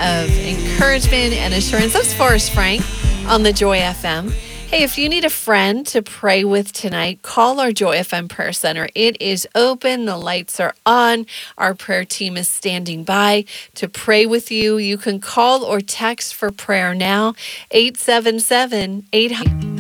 of encouragement and assurance. That's Forrest Frank on the Joy FM. Hey, if you need a friend to pray with tonight, call our Joy FM Prayer Center. It is open. The lights are on. Our prayer team is standing by to pray with you. You can call or text for prayer now, 877-800.